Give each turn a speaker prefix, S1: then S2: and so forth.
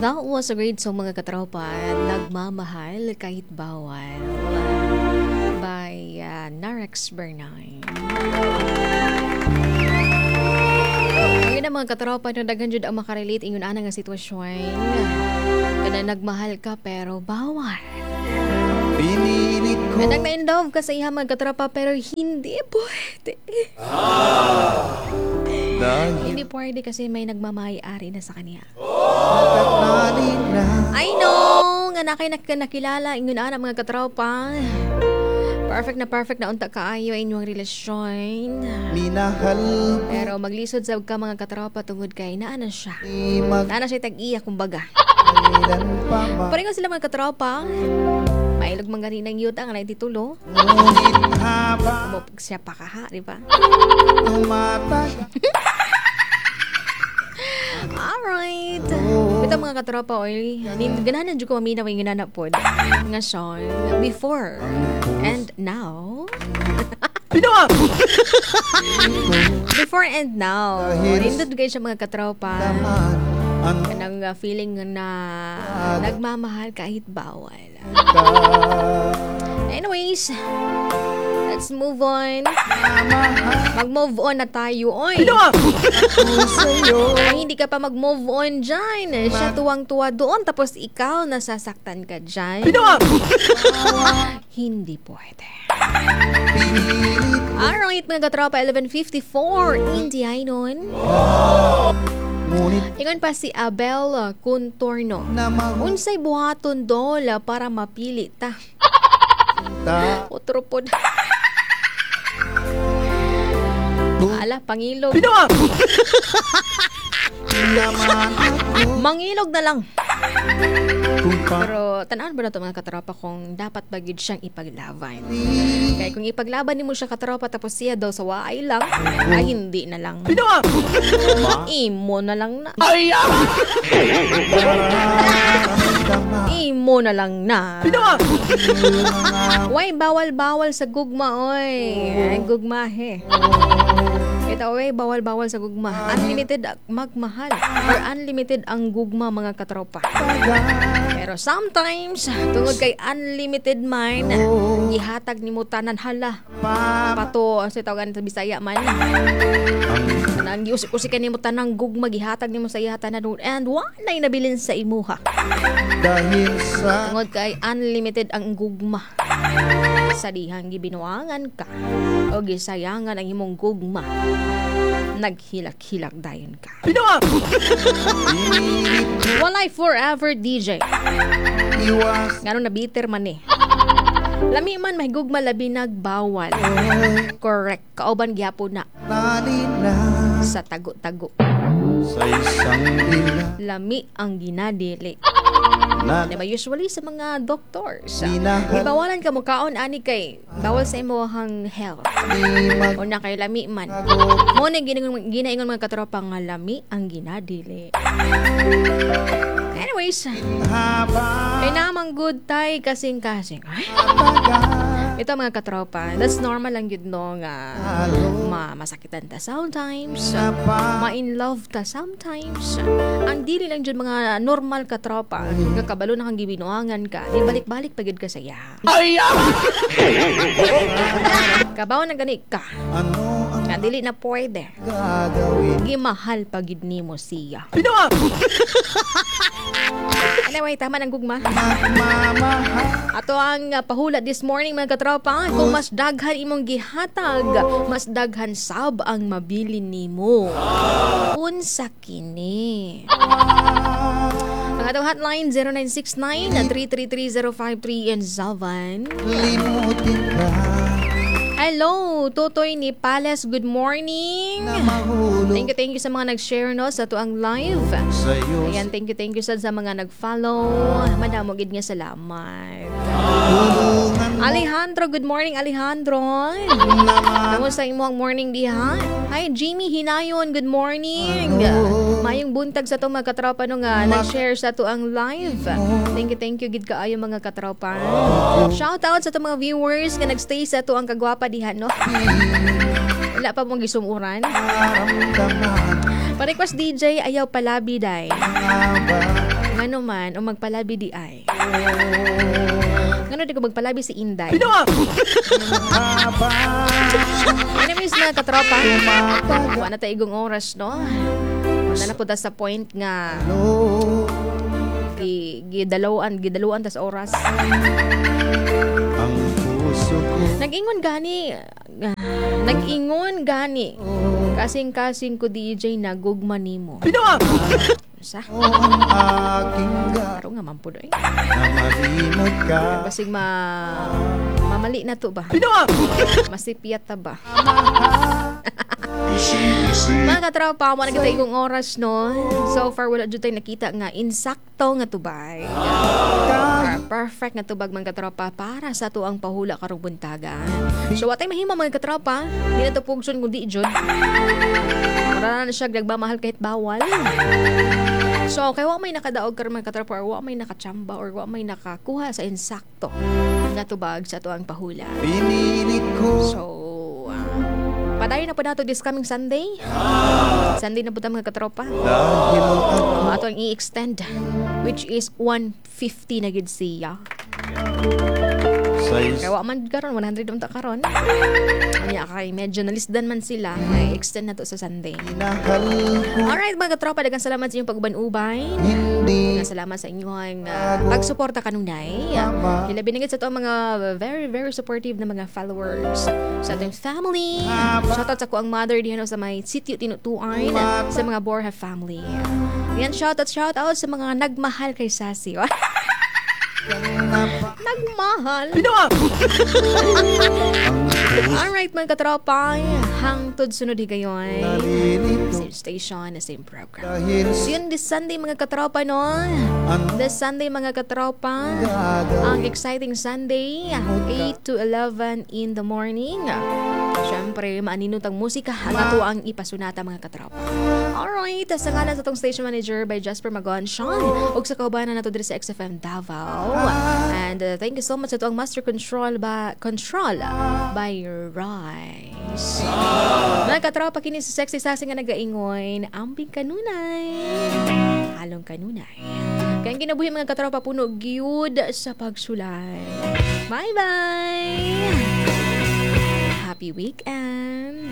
S1: That was a great song mga katropa. Nagmamahal kahit bawal. By Narex Bernay. Ngayon na mga katropa, no, daghan jud ang makarelate ingon ana nga sitwasyon. Kana nagmahal ka pero bawal.
S2: Pinili ko.
S1: Kanang na-inlove ka sa iya mga katropa pero hindi pwede. Hindi pwede kasi may nagmamay-ari na sa kanya. I know nga nakilala ingon ana mga katropa. Perfect na unta kaayo inyong relasyon.
S2: Minahal
S1: pero maglisod sa ka mga katropa tungod kay naana siya. Naana siya tag-iya kumbaga. Pareho sila mga katropa. Mailog mga ganinang yut ang alay titulo. Umupag siya pa kaha, di ba? Alright. Ito mga katropa, oy. Ganahan dyan ko maminaw yung ginanap po. Nga song, before and now. Before and now. Rindod kayo siya mga katropa. Kanang feeling na nagmamahal kahit bawal. Anyways, let's move on. Mag-move on na tayo, oy. Ay, hindi ka pa mag-move on dyan. Siya tuwang-tuwa doon, tapos ikaw nasasaktan ka dyan. Hindi pwede. Alright, mga katropa, 11:54. Hindi ay nun. Ingon pa si Abel Contorno. Unsay buhaton dola para mapili ta. Otro pod. Ala, pangilog. Mangilog na lang. Pero tanaan ba na ito mga katropa kung dapat bagid siyang ipaglaban? Kaya kung ipaglaban mo siya katropa tapos siya daw sa waay lang, ay hindi na lang. Imo na lang na. Imo na lang na. Way bawal-bawal sa gugma, oy. Ay, gugma he. Ito, way bawal-bawal sa gugma. Unlimited magmahal or unlimited ang gugma mga katropa. Pero sometimes, tungod kay unlimited man, ihatag ni mo tanan hala. Pato, sa tawagan sa Bisaya man. Nang giusik-usik ni mo tanang gugma, gihatag ni mo sa iya tanan and walay nabilin sa imuha. Tungod kay unlimited ang gugma. Sa dihang gibinuangan ka o gisayangan ang imong gugma, naghilak-hilak dayon ka. Walay forever DJ. Ngano na bitter man eh. Lami man may gugma labi nagbawal. Correct. Kauban gyapon na. Sa tago-tago.
S2: Sa isang dila.
S1: Lami ang ginadili. Diba usually sa mga doctors, ibawalan ka mo kaon ani kay bawal sa imong health. O na kay lami man. Mo na ginaingon mga katropa nga lami ang ginadili. Anyways, kay namang good tay kasing-kasing. Ay? Ito mga katropa, that's normal lang yun no nga masakitan ta sometimes, ma-in love ta sometimes. Ang dili lang dyan mga normal katropa, nga kabalo na kang gibinuangan ka, di balik-balik pagid ka saya. Kabaw na gani ka, nga dili na pwede, gimahal pagid ni mo siya. Anyway, tama ng gugma. Ato ang pahula this morning mga katropa. Kung mas daghan imong gihatag, mas daghan sab ang mabili nimo. Unsa kini? Ang atong hotline 0969-333-053 and Zalvan. Hello, Totoy ni Pales. Good morning. Thank you sa mga nag-share no sa tuang live. Ayan, thank you sa mga nag-follow. Madamo gid nga salamat. Alejandro, good morning Alejandro. Kamusta imong morning diha? Hi Jimmy Hinayon, good morning. Mayong buntag sa to mga katropa no nga nag-share sa tuang live. Thank you gid kaayo mga katropa. Shout out sa to mga viewers nga nagstay sa tuang kagwapa diha no. Wala pa mong gisumuran. Pa-request DJ ayaw palabi day. Ngano man, o magpalabi di ay. Ngano di ko magpalabi si Inday. Anyways mga katropa, wala na tayo igong oras, no? Wala na po ta sa point nga gidaluan tas oras.
S2: Ang puso ko
S1: Nag-ingon gani. Kasing-kasing ko DJ na gugma nimo. Sa?
S2: ang aking
S1: Karo nga man po doy.
S2: na malimag ka.
S1: Basig mamali na to ba? Masipiyat ta ba? Mga katropa, mo na kita igong oras, no? So far, wala dyan tayo nakita nga insakto nga tubay. Perfect nga tubag, mga katropa, para sa to ang pahula karong buntagan. So, watay mahima, mga katropa. Di na to pugson kung di dyan. Para na siya nagmamahal kahit bawal. So, kaya wa may nakadaog karong mga katropa, or wa may nakachamba, or wa may nakakuha sa insakto nga tubag sa to ang pahula.
S2: Pinili ko
S1: So, padayon na po nato this coming Sunday. Sunday na po tayo mga katropa.
S2: dahil ako
S1: Ato ang i-extend, which is 150 na gid siya.
S2: sa
S1: Kaya wa man karon 100 unta karon. Kanya kay medyo nalisdan man sila, i-extend na to sa Sunday.
S2: inahal ko.
S1: Alright mga katropa, daghang salamat sa inyong pag-uban-ubay.
S2: Hindi
S1: Daghang salamat sa inyong pagsuporta kanunay. Hilabi na gid sa to ang mga very very supportive na mga followers sa ating family. Shoutout sa ko ang mother diyan sa may sitio tinutuan sa mga Borja family. Yan, shoutout sa mga nagmahal kay Sassy. Nagmahal. Alright mga katropa, hangtod sunod higayon.
S2: nalilito
S1: Same station, same program.
S2: dahil
S1: So yun, this Sunday mga katropa, no? This Sunday mga katropa, ang exciting Sunday, 8 to 11 in the morning. Siyempre, maaninutang musika, ang ato ang ipasunata mga katropa. Alright, sa ngalan sa tong station manager by Jasper Magon, Sean, ug sa kaubanan nato diri sa XFM Davao. And thank you so much sa ito ang Master Control by Rice. Mga katropa, kini sa sexy sassy nga nagaingon, ambing kanunay, halong kanunay. Kaya ang kinabuhi mga katropa, puno gyud sa pagsulay. Bye-bye! Happy weekend!